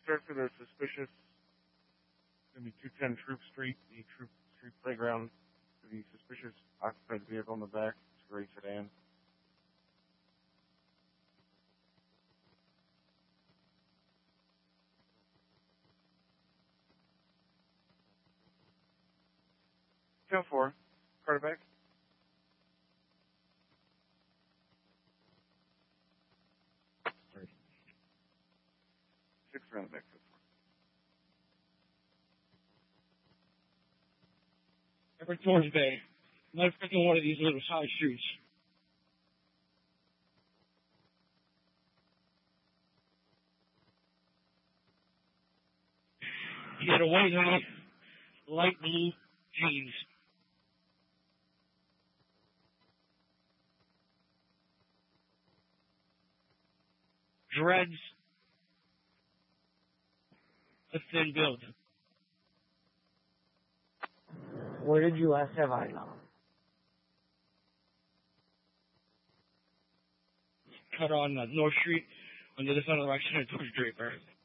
search for the suspicious, going to be 210 Troop Street, the Troop Street Playground, for the suspicious occupied vehicle in the back. It's a gray sedan. Tail 4, quarterback. Sorry. 6 around the back. Everett Torrens Bay. Not freaking one of these little side streets. He had a white hat, light blue jeans. Dreads, a thin build. Where did you last have eyes on? Cut on North Street on the other side of the right side towards Draper.